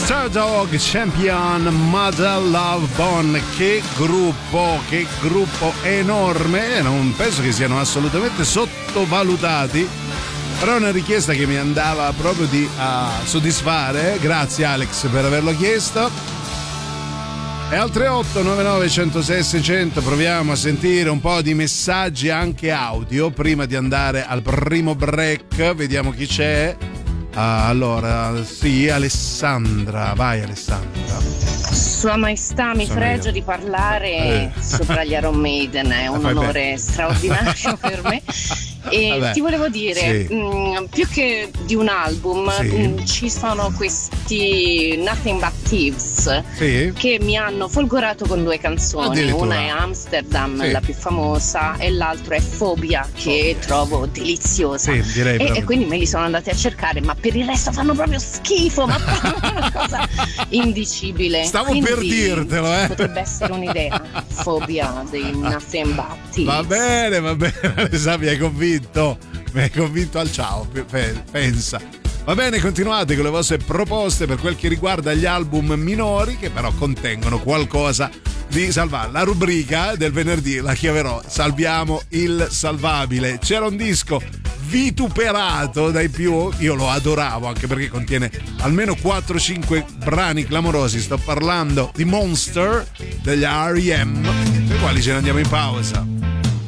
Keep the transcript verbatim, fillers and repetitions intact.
Stardog Champion, Mother Love Bone. Che gruppo, che gruppo enorme. Non penso che siano assolutamente sottovalutati, però è una richiesta che mi andava proprio di uh, soddisfare. Grazie Alex per averlo chiesto. E al tre otto nove nove uno zero sei sei zero zero proviamo a sentire un po' di messaggi anche audio prima di andare al primo break. Vediamo chi c'è. Uh, allora, sì, Alessandra, vai Alessandra. Sua Maestà, mi Sono fregio io. di parlare Eh. sopra gli Iron Maiden, è un Fai onore bene. straordinario per me. E Vabbè. ti volevo dire, Sì. mh, più che di un album, Sì. mh, ci sono questi Nothing But Thieves Sì? che mi hanno folgorato con due canzoni. Addirittura. Una è Amsterdam, Sì. la più famosa, e l'altra è Phobia, che Phobia. trovo deliziosa. Sì, direi E, proprio. e quindi me li sono andati a cercare, ma per il resto fanno proprio schifo, ma una cosa indicibile. Stavo Quindi per dirtelo, eh. potrebbe essere un'idea. Phobia dei Nothing But Thieves. Va bene, va bene, Alessandra, mi hai convinto. Mi hai convinto al ciao, pe- pensa. Va bene, continuate con le vostre proposte per quel che riguarda gli album minori, che però contengono qualcosa di salvare. La rubrica del venerdì la chiamerò Salviamo il salvabile. C'era un disco vituperato dai più, io lo adoravo anche perché contiene almeno quattro cinque brani clamorosi. Sto parlando di Monster degli R E M, per i quali ce ne andiamo in pausa.